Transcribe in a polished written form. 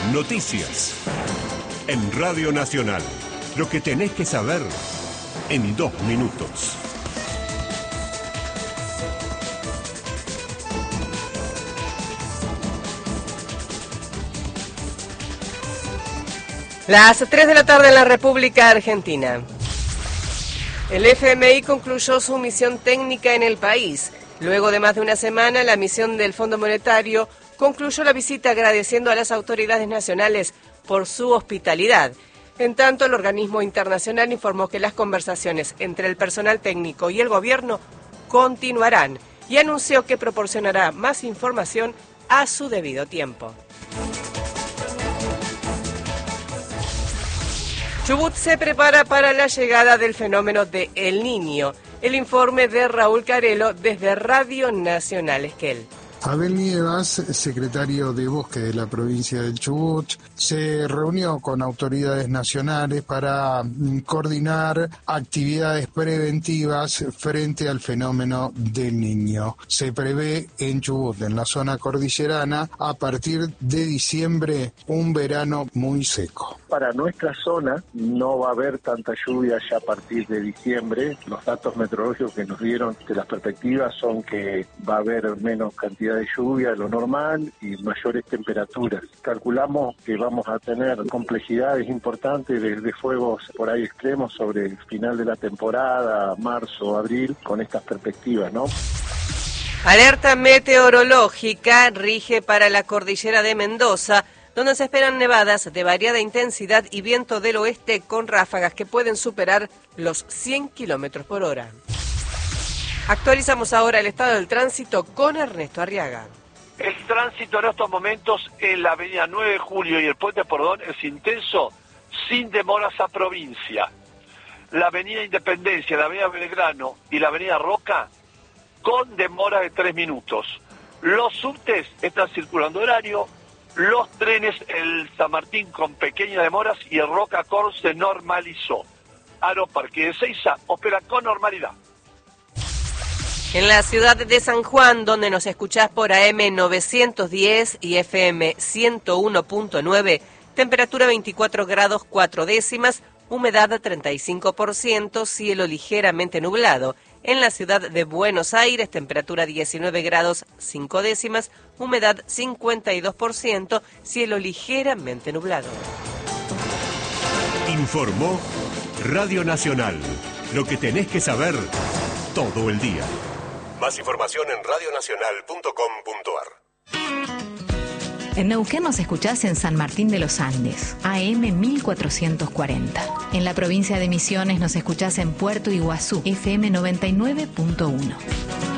Noticias. En Radio Nacional. Lo que tenés que saber en 2 minutos. Las 3 de la tarde en la República Argentina. El FMI concluyó su misión técnica en el país. Luego de más de una semana, la misión del Fondo Monetario concluyó la visita agradeciendo a las autoridades nacionales por su hospitalidad. En tanto, el organismo internacional informó que las conversaciones entre el personal técnico y el gobierno continuarán y anunció que proporcionará más información a su debido tiempo. Chubut se prepara para la llegada del fenómeno de El Niño. El informe de Raúl Carelo desde Radio Nacional Esquel. Abel Nievas, secretario de Bosque de la provincia del Chubut, se reunió con autoridades nacionales para coordinar actividades preventivas frente al fenómeno del Niño. Se prevé en Chubut, en la zona cordillerana, a partir de diciembre, un verano muy seco. Para nuestra zona no va a haber tanta lluvia ya a partir de diciembre. Los datos meteorológicos que nos dieron de las perspectivas son que va a haber menos cantidad de lluvia de lo normal y mayores temperaturas. Calculamos que vamos a tener complejidades importantes de fuegos por ahí extremos sobre el final de la temporada, marzo, abril, con estas perspectivas, ¿no? Alerta meteorológica rige para la cordillera de Mendoza, donde se esperan nevadas de variada intensidad y viento del oeste con ráfagas que pueden superar los 100 kilómetros por hora. Actualizamos ahora el estado del tránsito con Ernesto Arriaga. El tránsito en estos momentos en la avenida 9 de Julio y el Puente Pordón es intenso, sin demoras a provincia. La avenida Independencia, la avenida Belgrano y la avenida Roca, con demora de 3 minutos. Los subtes están circulando horario, los trenes, el San Martín con pequeñas demoras y el Roca Cor se normalizó. Aeroparque de Ezeiza opera con normalidad. En la ciudad de San Juan, donde nos escuchás por AM 910 y FM 101.9, temperatura 24 grados 4 décimas, humedad 35%, cielo ligeramente nublado. En la ciudad de Buenos Aires, temperatura 19 grados 5 décimas, humedad 52%, cielo ligeramente nublado. Informó Radio Nacional. Lo que tenés que saber todo el día. Más información en radionacional.com.ar. En Neuquén nos escuchás en San Martín de los Andes, AM 1440. En la provincia de Misiones nos escuchás en Puerto Iguazú, FM 99.1.